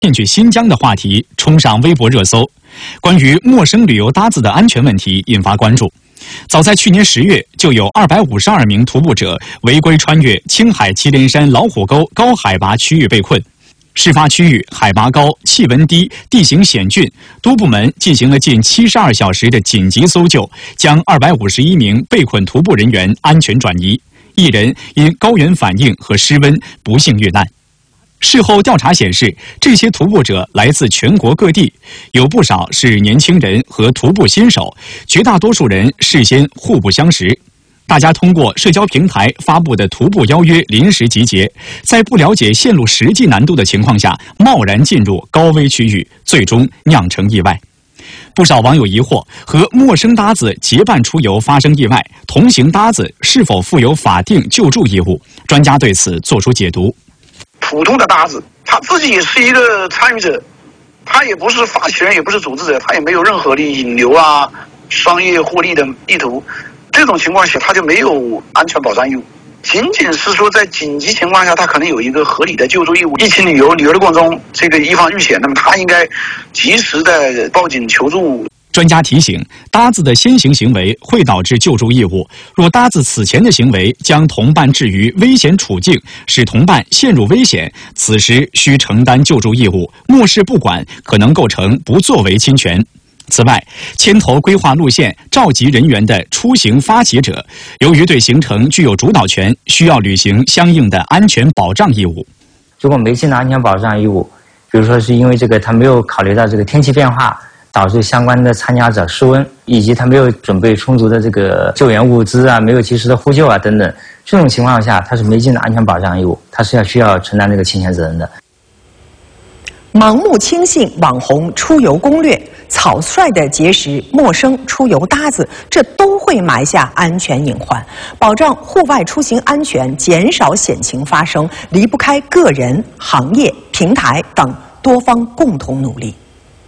进去新疆的话题冲上微博热搜，关于陌生旅游搭子的安全问题引发关注。早在去年10月，就有252名徒步者违规穿越青海祁连山老虎沟高海拔区域被困。事发区域海拔高、气温低、地形险峻，多部门进行了近72小时的紧急搜救，将251名被困徒步人员安全转移。1人因高原反应和失温不幸遇难。事后调查显示，这些徒步者来自全国各地，有不少是年轻人和徒步新手，绝大多数人事先互不相识。大家通过社交平台发布的徒步邀约临时集结，在不了解线路实际难度的情况下，贸然进入高危区域，最终酿成意外。不少网友疑惑，和陌生搭子结伴出游发生意外，同行搭子是否负有法定救助义务？专家对此作出解读。 普通的搭子，他自己也是一个参与者，他也不是发起人，也不是组织者，他也没有任何的引流啊、商业获利的意图。这种情况下，他就没有安全保障义务。仅仅是说在紧急情况下，他可能有一个合理的救助义务。一起旅游的过程中，这个以防遇险，那么他应该及时的报警求助。 专家提醒，搭子的先行行为会导致救助义务。若搭子此前的行为将同伴置于危险处境，使同伴陷入危险，此时需承担救助义务。漠视不管，可能构成不作为侵权。此外，牵头规划路线、召集人员的出行发起者，由于对行程具有主导权，需要履行相应的安全保障义务。 如果没尽到安全保障义务，比如说是因为他没有考虑到天气变化，导致相关的参加者失温，以及他没有准备充足的救援物资啊，没有及时的呼救啊等等，这种情况下他是没尽到安全保障义务，他是需要承担侵权责任的。 盲目轻信网红出游攻略，草率地结识陌生出游搭子，这都会埋下安全隐患。保障户外出行安全，减少险情发生，离不开个人、行业、平台等多方共同努力。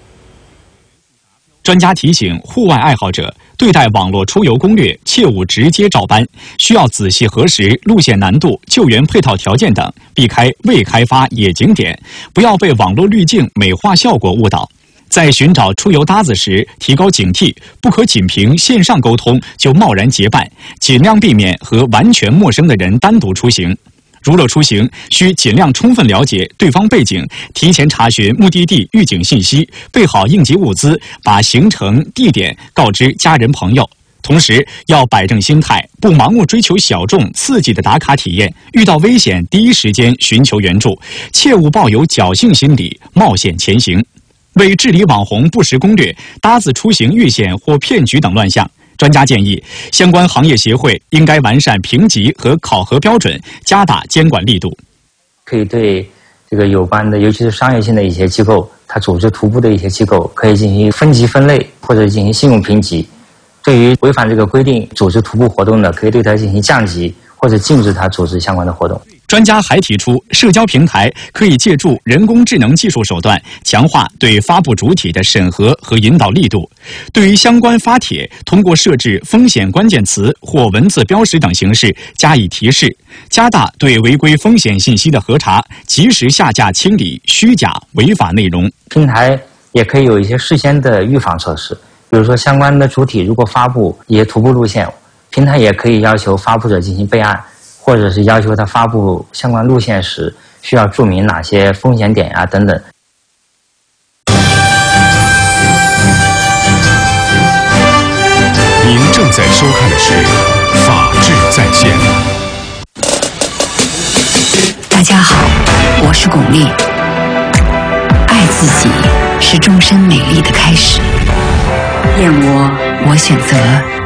专家提醒户外爱好者，对待网络出游攻略切勿直接照搬，需要仔细核实路线难度、救援配套条件等，避开未开发野景点，不要被网络滤镜美化效果误导。在寻找出游搭子时，提高警惕，不可仅凭线上沟通就贸然结伴，尽量避免和完全陌生的人单独出行。如若出行，需尽量充分了解对方背景，提前查询目的地预警信息，备好应急物资，把行程地点告知家人朋友。同时要摆正心态，不盲目追求小众刺激的打卡体验，遇到危险第一时间寻求援助，切勿抱有侥幸心理，冒险前行。为治理网红不实攻略、搭子出行遇险或骗局等乱象，专家建议，相关行业协会应该完善评级和考核标准，加大监管力度。 可以对有关的，尤其是商业性的一些机构，它组织徒步的一些机构，可以进行分级分类或者进行信用评级。对于违反规定组织徒步活动的，可以对它进行降级或者禁止它组织相关的活动。 专家还提出，社交平台可以借助人工智能技术手段，强化对发布主体的审核和引导力度。对于相关发帖，通过设置风险关键词或文字标识等形式加以提示，加大对违规风险信息的核查，及时下架清理虚假违法内容。 平台也可以有一些事先的预防措施，比如说相关的主体如果发布一些徒步路线，平台也可以要求发布者进行备案，或者是要求他发布相关路线时需要注明哪些风险点啊等等。 您正在收看的是《法治在线》。 大家好，我是巩俐。爱自己是终身美丽的开始。燕窝，我选择